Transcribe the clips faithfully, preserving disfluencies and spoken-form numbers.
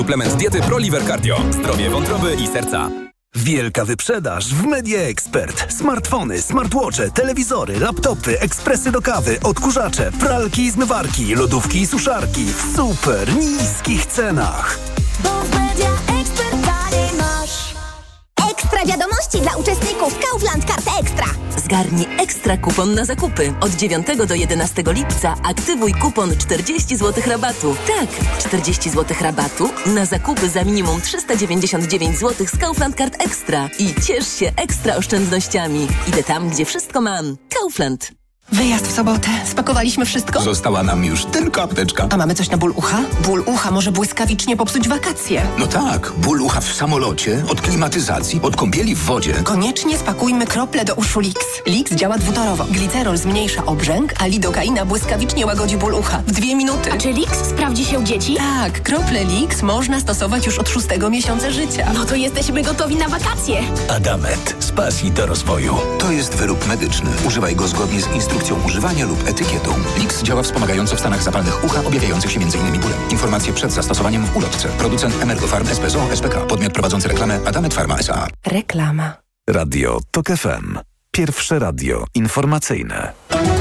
Suplement diety ProLiver Cardio. Zdrowie wątroby i serca. Wielka wyprzedaż w Media Expert. Smartfony, smartwatche, telewizory, laptopy, ekspresy do kawy, odkurzacze, pralki i zmywarki, lodówki i suszarki w super niskich cenach. Bo w Media Expert taniej masz. Ekstra wiadomości dla uczestników Kaufland Kart Ekstra. Zgarnij ekstra kupon na zakupy. Od dziewiątego do jedenastego lipca aktywuj kupon czterdzieści złotych rabatu. Tak, czterdzieści złotych rabatu na zakupy za minimum trzysta dziewięćdziesiąt dziewięć złotych z Kaufland Kart Ekstra. I ciesz się ekstra oszczędnościami. Idę tam, gdzie wszystko mam. Kaufland. Wyjazd w sobotę. Spakowaliśmy wszystko? Została nam już tylko apteczka. A mamy coś na ból ucha? Ból ucha może błyskawicznie popsuć wakacje. No tak, ból ucha w samolocie, od klimatyzacji, od kąpieli w wodzie. Koniecznie spakujmy krople do uszu Lix. Lix działa dwutorowo. Glicerol zmniejsza obrzęk, a lidokaina błyskawicznie łagodzi ból ucha. W dwie minuty. A czy Lix sprawdzi się u dzieci? Tak, krople Lix można stosować już od szóstego miesiąca życia. No to jesteśmy gotowi na wakacje. Adamet. Z pasji do rozwoju. To jest wyrób medyczny. Używaj go zgodnie z instrukcją używania lub etykietą. Lix działa wspomagająco w stanach zapalnych ucha, objawiających się m.in. bólem. Informacje przed zastosowaniem w ulotce. Producent Emergofarm S P Z O S P K. Podmiot prowadzący reklamę Adamet Pharma S A. Reklama. Radio TOK F M. Pierwsze radio informacyjne.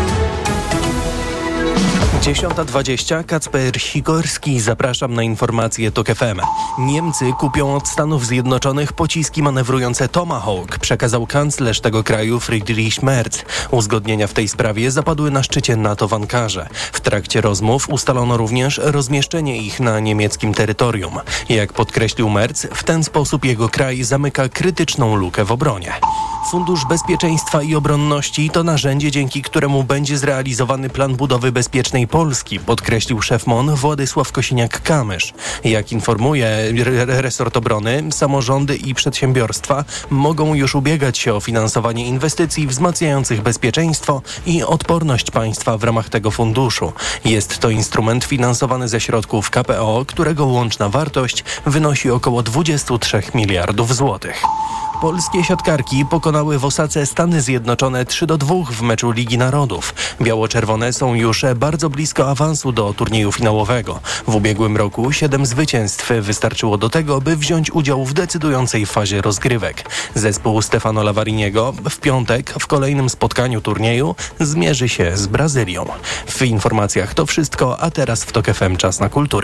dziesiąta dwadzieścia. Kacper Sikorski. Zapraszam na informacje TOK F M. Niemcy kupią od Stanów Zjednoczonych pociski manewrujące Tomahawk, przekazał kanclerz tego kraju Friedrich Merz. Uzgodnienia w tej sprawie zapadły na szczycie NATO w Ankarze. W trakcie rozmów ustalono również rozmieszczenie ich na niemieckim terytorium. Jak podkreślił Merz, w ten sposób jego kraj zamyka krytyczną lukę w obronie. Fundusz Bezpieczeństwa i Obronności to narzędzie, dzięki któremu będzie zrealizowany plan budowy bezpiecznej Polski, podkreślił szef M O N Władysław Kosiniak-Kamysz. Jak informuje resort obrony, samorządy i przedsiębiorstwa mogą już ubiegać się o finansowanie inwestycji wzmacniających bezpieczeństwo i odporność państwa w ramach tego funduszu. Jest to instrument finansowany ze środków K P O, którego łączna wartość wynosi około dwadzieścia trzy miliardów złotych. Polskie siatkarki pokonały w Osace Stany Zjednoczone trzy do dwóch w meczu Ligi Narodów. Biało-czerwone są już bardzo blisko awansu do turnieju finałowego. W ubiegłym roku siedem zwycięstw wystarczyło do tego, by wziąć udział w decydującej fazie rozgrywek. Zespół Stefano Lavariniego w piątek w kolejnym spotkaniu turnieju zmierzy się z Brazylią. W informacjach to wszystko, a teraz w TOK F M czas na kulturę.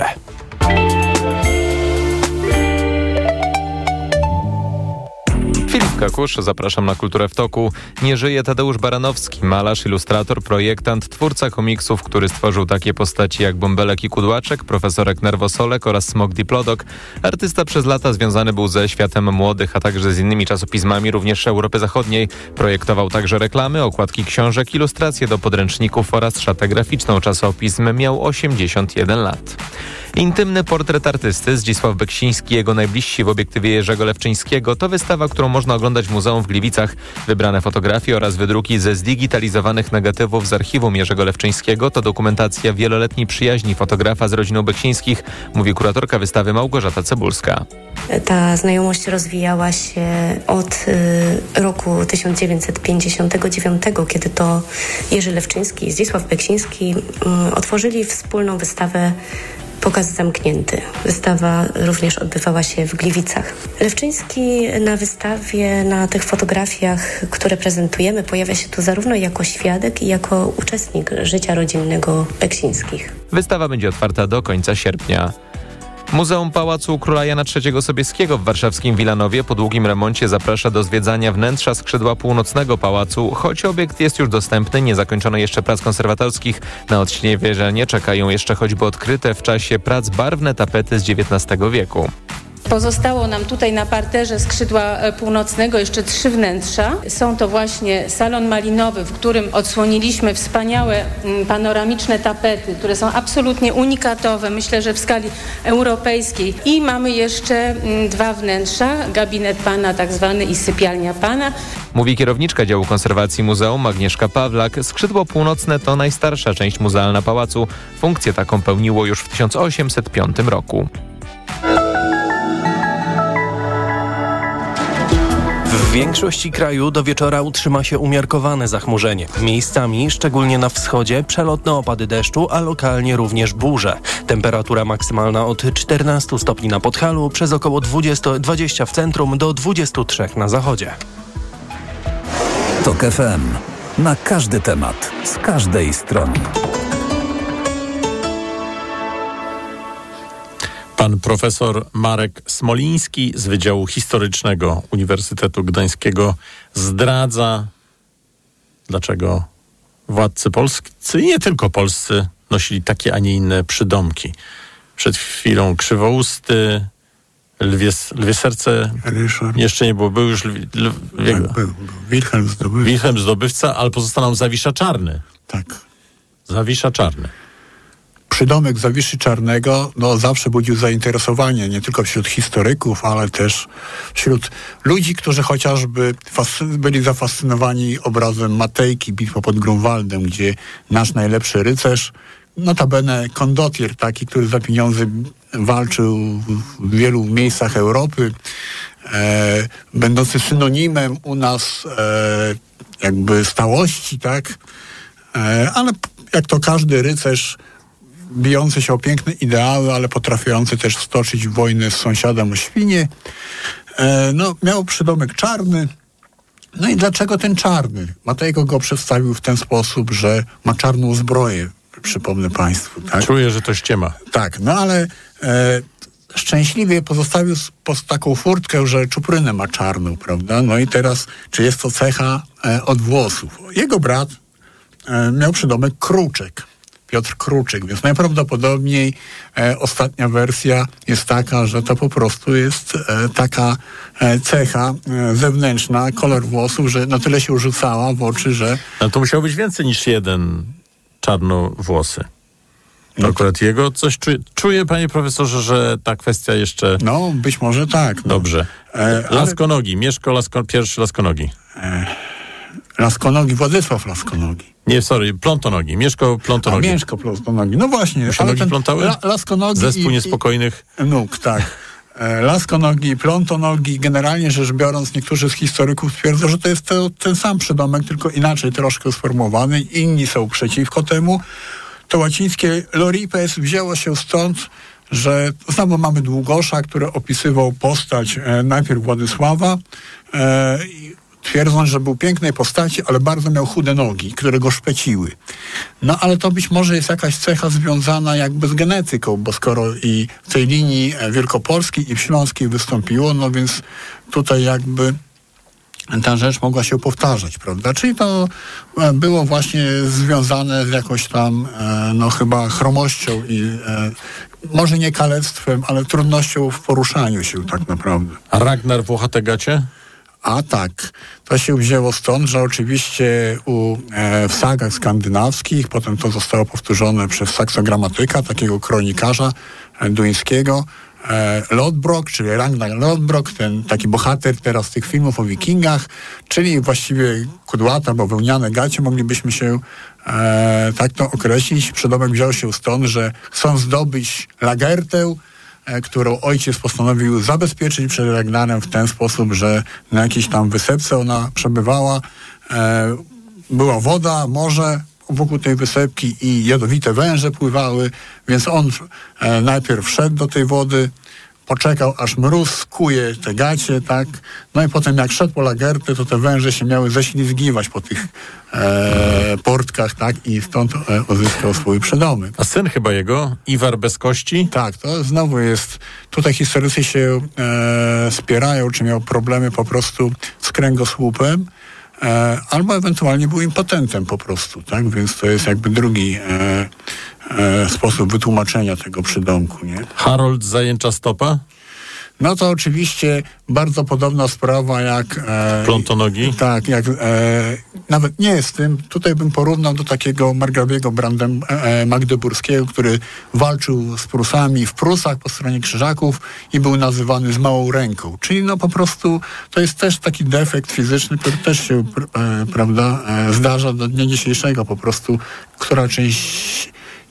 Filip Kakusz, zapraszam na Kulturę w toku. Nie żyje Tadeusz Baranowski, malarz, ilustrator, projektant, twórca komiksów, który stworzył takie postaci jak Bąbelek i Kudłaczek, Profesorek Nerwosolek oraz Smok Diplodok. Artysta przez lata związany był ze światem młodych, a także z innymi czasopismami, również Europy Zachodniej. Projektował także reklamy, okładki książek, ilustracje do podręczników oraz szatę graficzną. Czasopism miał osiemdziesiąt jeden lat. Intymny portret artysty Zdzisław Beksiński, jego najbliżsi w obiektywie Jerzego Lewczyńskiego to wystawa, którą można oglądać w Muzeum w Gliwicach. Wybrane fotografie oraz wydruki ze zdigitalizowanych negatywów z archiwum Jerzego Lewczyńskiego to dokumentacja wieloletniej przyjaźni fotografa z rodziną Beksińskich, mówi kuratorka wystawy Małgorzata Cebulska. Ta znajomość rozwijała się od y, roku tysiąc dziewięćset pięćdziesiątego dziewiątego, kiedy to Jerzy Lewczyński i Zdzisław Beksiński y, otworzyli wspólną wystawę Pokaz zamknięty. Wystawa również odbywała się w Gliwicach. Lewczyński na wystawie, na tych fotografiach, które prezentujemy, pojawia się tu zarówno jako świadek i jako uczestnik życia rodzinnego Beksińskich. Wystawa będzie otwarta do końca sierpnia. Muzeum Pałacu Króla Jana trzeciego Sobieskiego w warszawskim Wilanowie po długim remoncie zaprasza do zwiedzania wnętrza skrzydła północnego pałacu. Choć obiekt jest już dostępny, nie zakończono jeszcze prac konserwatorskich. Na odświeżenie czekają jeszcze choćby odkryte w czasie prac barwne tapety z dziewiętnastego wieku. Pozostało nam tutaj na parterze skrzydła północnego jeszcze trzy wnętrza. Są to właśnie salon malinowy, w którym odsłoniliśmy wspaniałe panoramiczne tapety, które są absolutnie unikatowe, myślę, że w skali europejskiej. I mamy jeszcze dwa wnętrza, gabinet pana tak zwany i sypialnia pana. Mówi kierowniczka działu konserwacji muzeum Agnieszka Pawlak. Skrzydło północne to najstarsza część muzealna pałacu. Funkcję taką pełniło już w tysiąc osiemset piątym roku. W większości kraju do wieczora utrzyma się umiarkowane zachmurzenie. Miejscami, szczególnie na wschodzie, przelotne opady deszczu, a lokalnie również burze. Temperatura maksymalna od czternastu stopni na Podhalu, przez około dwadzieścia, dwadzieścia w centrum do dwudziestu trzech na zachodzie. Tok F M. Na każdy temat, z każdej strony. Pan profesor Marek Smoliński z Wydziału Historycznego Uniwersytetu Gdańskiego zdradza, dlaczego władcy polscy i nie tylko polscy nosili takie, a nie inne przydomki. Przed chwilą Krzywousty, Lwie, lwie serce Ryszard. Jeszcze nie było, był już lwi, lw, tak, był, był. Wilhelm Zdobywca. Wilhelm Zdobywca, ale pozostał nam Zawisza Czarny. Tak. Zawisza Czarny. Przydomek Zawiszy Czarnego no, zawsze budził zainteresowanie nie tylko wśród historyków, ale też wśród ludzi, którzy chociażby fascy- byli zafascynowani obrazem Matejki, bitwa pod Grunwaldem, gdzie nasz najlepszy rycerz, notabene kondottier taki, który za pieniądze walczył w wielu miejscach Europy, e, będący synonimem u nas e, jakby stałości, tak? E, ale jak to każdy rycerz bijący się o piękne ideały, ale potrafiący też stoczyć wojnę z sąsiadem o świnie. E, no, miał przydomek czarny. No i dlaczego ten czarny? Matejko go przedstawił w ten sposób, że ma czarną zbroję, przypomnę państwu. Tak? Czuję, że to ściema. Tak, no ale e, szczęśliwie pozostawił pod taką furtkę, że czuprynę ma czarną, prawda? No i teraz, czy jest to cecha e, od włosów? Jego brat e, miał przydomek Kruczek. Piotr Kruczek, więc najprawdopodobniej e, ostatnia wersja jest taka, że to po prostu jest e, taka e, cecha e, zewnętrzna, kolor włosów, że na tyle się rzucała w oczy, że... Ale to musiało być więcej niż jeden czarnowłosy. No akurat jego coś czuje, czuję, panie profesorze, że ta kwestia jeszcze... No, być może tak. No. Dobrze. E, Laskonogi, ale... Mieszko Lasko, pierwszy Laskonogi. E, Laskonogi, Władysław Laskonogi. Nie, sorry, Plątonogi. Mieszko Plątonogi. A, Mieszko Plątonogi. No właśnie. Mu się nogi plątały? La, laskonogi Zespół i, niespokojnych i, nóg, tak. E, laskonogi, Plątonogi. Generalnie rzecz biorąc, niektórzy z historyków twierdzą, że to jest to, ten sam przydomek, tylko inaczej troszkę sformułowany. Inni są przeciwko temu. To łacińskie loripes wzięło się stąd, że znowu mamy Długosza, który opisywał postać e, najpierw Władysława, e, twierdząc, że był pięknej postaci, ale bardzo miał chude nogi, które go szpeciły. No ale to być może jest jakaś cecha związana jakby z genetyką, bo skoro i w tej linii wielkopolskiej i w śląskiej wystąpiło, no więc tutaj jakby ta rzecz mogła się powtarzać, prawda? Czyli to było właśnie związane z jakąś tam, no chyba chromością i może nie kalectwem, ale trudnością w poruszaniu się tak naprawdę. A Ragnar Włochate Gacie? A tak, to się wzięło stąd, że oczywiście u, e, w sagach skandynawskich, potem to zostało powtórzone przez saksogramatyka, takiego kronikarza e, duńskiego, e, Lodbrok, czyli Ragnar Lodbrok, ten taki bohater teraz tych filmów o wikingach, czyli właściwie kudłata, bo wełniane gacie, moglibyśmy się e, tak to określić. Przydomek wziął się stąd, że chcą zdobyć lagertę, którą ojciec postanowił zabezpieczyć przed Ragnarem w ten sposób, że na jakiejś tam wysepce ona przebywała. E, była woda, morze wokół tej wysepki i jadowite węże pływały, więc on e, najpierw wszedł do tej wody, poczekał, aż mróz skuje te gacie, tak? No i potem jak szedł po lagerty, to te węże się miały ześlizgiwać po tych e, portkach, tak? I stąd e, uzyskał swój przydomek. A syn chyba jego, Iwar bez kości? Tak, to znowu jest... Tutaj historycy się e, spierają, czy miał problemy po prostu z kręgosłupem, e, albo ewentualnie był impotentem po prostu, tak? Więc to jest jakby drugi... E, E, sposób wytłumaczenia tego przydomku, nie? Harold Zajęcza Stopa? No to oczywiście bardzo podobna sprawa jak... E, Plątonogi? Tak, jak... E, nawet nie jest tym. Tutaj bym porównał do takiego margrabiego Brandem e, Magdeburskiego, który walczył z Prusami w Prusach po stronie Krzyżaków i był nazywany z małą ręką. Czyli no po prostu to jest też taki defekt fizyczny, który też się, e, prawda, e, zdarza do dnia dzisiejszego po prostu, która część...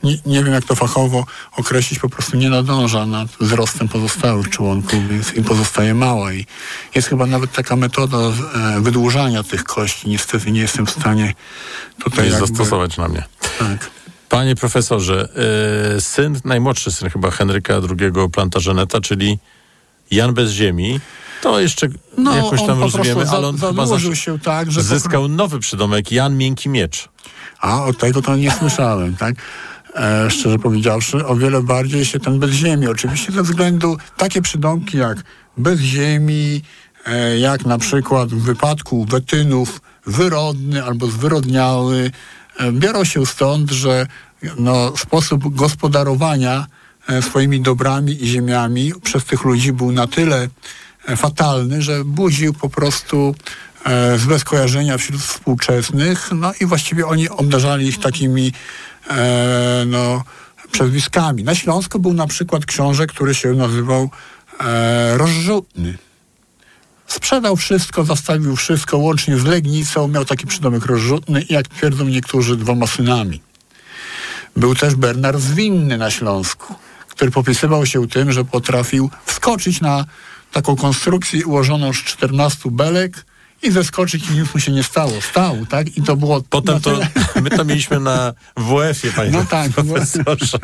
nie, nie wiem jak to fachowo określić, po prostu nie nadąża nad wzrostem pozostałych członków, więc im pozostaje mało i jest chyba nawet taka metoda e, wydłużania tych kości. Niestety nie jestem w stanie tutaj jakby zastosować na mnie. Tak. Panie profesorze, yy, syn, najmłodszy syn chyba Henryka drugiego Plantageneta, czyli Jan bez ziemi, to jeszcze no, jakoś tam rozumiemy, za, ale on chyba założył się tak, że zyskał po... nowy przydomek Jan Miękki Miecz. A, od tego to nie słyszałem, tak? E, szczerze powiedziawszy, o wiele bardziej się ten bez ziemi. Oczywiście ze względu takie przydomki jak bez ziemi, e, jak na przykład w wypadku wetynów wyrodny albo zwyrodniały, e, biorą się stąd, że no, sposób gospodarowania e, swoimi dobrami i ziemiami przez tych ludzi był na tyle e, fatalny, że budził po prostu e, złe skojarzenia wśród współczesnych, no i właściwie oni obdarzali ich takimi e, no, przezwiskami. Na Śląsku był na przykład książę, który się nazywał e, Rozrzutny. Sprzedał wszystko, zastawił wszystko, łącznie z Legnicą, miał taki przydomek Rozrzutny i jak twierdzą niektórzy, dwoma synami. Był też Bernard Zwinny na Śląsku, który popisywał się tym, że potrafił wskoczyć na taką konstrukcję ułożoną z czternastu belek i zeskoczyć i nic mu się nie stało. Stał, tak? I to było... Potem to, my to mieliśmy na W F-ie, panie no tak, profesorze.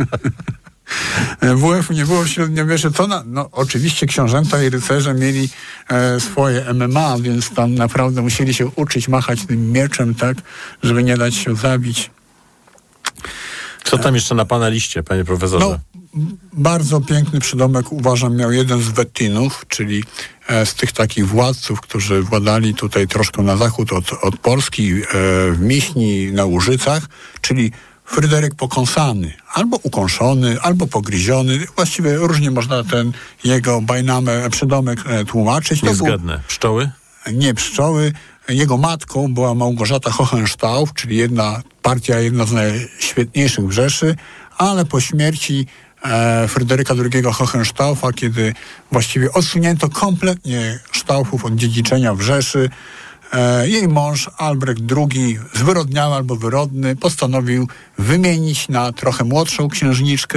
W F nie było w średniowieczu. To na, no, oczywiście książęta i rycerze mieli e, swoje M M A, więc tam naprawdę musieli się uczyć machać tym mieczem, tak, żeby nie dać się zabić. Co tam jeszcze na pana liście, panie profesorze? No, bardzo piękny przydomek, uważam, miał jeden z Wetynów, czyli e, z tych takich władców, którzy władali tutaj troszkę na zachód od, od Polski, e, w Miśni, na Łużycach, czyli Fryderyk Pokąsany, albo ukąszony, albo pogryziony. Właściwie różnie można ten jego bajnamę, przydomek e, tłumaczyć. Nie zgadnę. Pszczoły? Nie, pszczoły. Jego matką była Małgorzata Hohenstauf, czyli jedna partia, jedna z najświetniejszych w Rzeszy, ale po śmierci e, Fryderyka drugiego Hohenstaufa, kiedy właściwie odsunięto kompletnie Staufów od dziedziczenia w Rzeszy, e, jej mąż Albrecht drugi, zwyrodniały albo wyrodny, postanowił wymienić na trochę młodszą księżniczkę